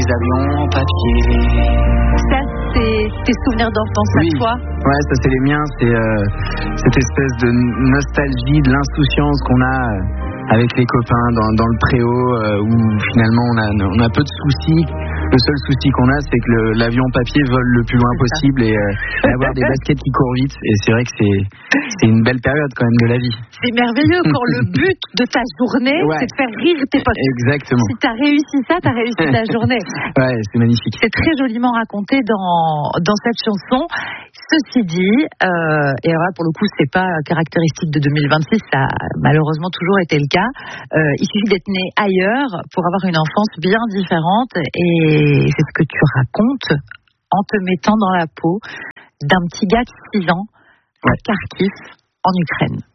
les avions en papier. Ça, c'est tes souvenirs d'enfance à toi? Ouais, ça c'est les miens, c'est cette espèce de nostalgie, de l'insouciance qu'on a avec les copains dans le préau où finalement on a peu de soucis. Le seul souci qu'on a, c'est que l'avion papier vole le plus loin possible et avoir des baskets qui courent vite. Et c'est vrai que c'est une belle période quand même de la vie. C'est merveilleux quand le but de ta journée, c'est de faire rire tes potes. Exactement. Si t'as réussi ça, t'as réussi ta journée. Ouais, c'est magnifique. C'est très joliment raconté dans cette chanson. Ceci dit, et alors là, pour le coup, c'est pas caractéristique de 2026, ça a malheureusement toujours été le cas. Il suffit d'être né ailleurs pour avoir une enfance bien différente, et c'est ce que tu racontes en te mettant dans la peau d'un petit gars de 6 ans à Kharkiv, en Ukraine.